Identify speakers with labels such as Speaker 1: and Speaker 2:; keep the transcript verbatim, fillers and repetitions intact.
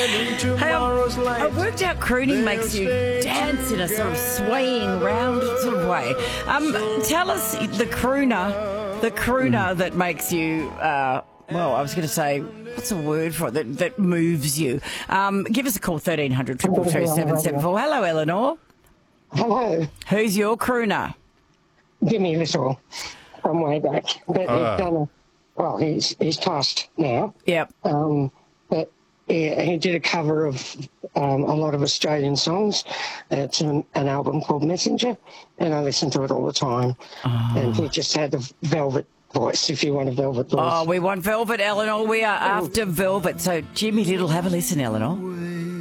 Speaker 1: Hey, I, I worked out crooning makes you dance in a sort of swaying round sort of way. Um, tell us the crooner, the crooner that makes you, uh, well, I was going to say, what's a word for it, that, that moves you? Um, give us a call, thirteen hundred, two two two, seven seven four. Hello, Eleanor.
Speaker 2: Hello.
Speaker 1: Who's your crooner?
Speaker 2: Jimmy Little from way back. But
Speaker 3: Ah.
Speaker 2: he's done a, well, he's, he's passed now.
Speaker 1: Yep.
Speaker 2: Um, but yeah, he did a cover of um, a lot of Australian songs. It's an, an album called Messenger, and I listen to it all the time.
Speaker 1: Oh.
Speaker 2: And he just had a velvet voice, if you want a velvet voice.
Speaker 1: Oh, we want velvet, Eleanor. We are after velvet. So, Jimmy Little, have a listen, Eleanor.